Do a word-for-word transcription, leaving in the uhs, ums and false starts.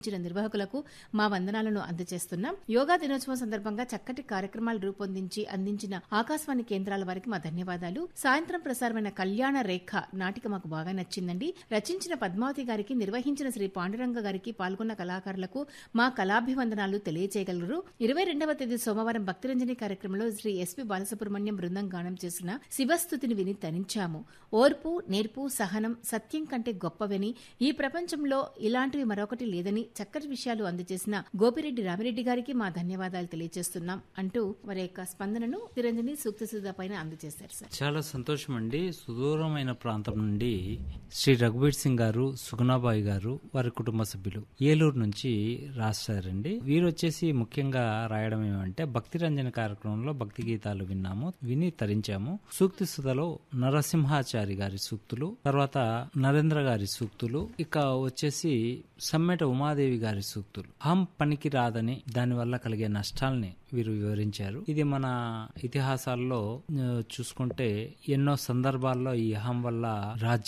ఇచ్చిన నిర్వాహకులకు మా వందనాలను అందజేస్తున్నాం. యోగా దినోత్సవం సందర్భంగా చక్కటి కార్యక్రమాలు రూపొందించి అందించిన ఆకాశవాణి కేంద్రాల వారికి మా ధన్యవాదాలు. సాయంత్రం ప్రసారమైన కళ్యాణ రేఖ నాటిక మాకు బాగా నచ్చిందండి. రచించిన పద్మావతి గారికి, నిర్వహించిన శ్రీ పాండురంగ గారికి, పాల్గొన్న కళాకారులకు మా కళాభివందనాలు తెలియజేయగలరు. ఇరవై రెండవ తేదీ సోమవారం భక్తిరంజని కార్యక్రమంలో శ్రీ ఎస్పి బాలసుబ్రహ్మణ్యం బృందం గానం చేసిన శివస్థుతిని విని తరించాము. ఓర్పు, నేర్పు, సహనం సత్యం కంటే గొప్పవని, ఈ ప్రపంచంలో ఇలాంటివి మరొకటి లేదని చక్కటి విషయాలు అందజేసిన గోపిరెడ్డి రామిరెడ్డి గారికి మా ధన్యవాదాలు తెలియజేస్తున్నాం అంటూ వారి యొక్క స్పందనను తిరంజని సూక్తి సుధా పైన అందజేశారు సార్. చాలా సంతోషం అండి. సుదూరమైన ప్రాంతం నుండి శ్రీ రఘుబీర్ సింగ్ గారు, సుగుణాబాయి గారు, వారి కుటుంబ సభ్యులు ఏలూరు నుంచి రాశారండి. వీరు వచ్చేసి ముఖ్యంగా రాయడం ఏమంటే, భక్తి రంజన కార్యక్రమంలో భక్తి గీతాలు విన్నాము, విని తరించాము. సూక్తి సుధలో నరసింహాచారి గారి సూక్తులు, తర్వాత నరేంద్ర గారి సూక్తులు, ఇక వచ్చేసి సమ్మెట ఉమాదేవి గారి సూక్తులు. అహం పనికి రాదని, దానివల్ల కలిగే నష్టాల్ని వీరు వివరించారు. ఇది మన ఇతిహాసాల్లో చూసుకుంటే ఎన్నో సందర్భాల్లో ఈ అహం వల్ల రాజ్య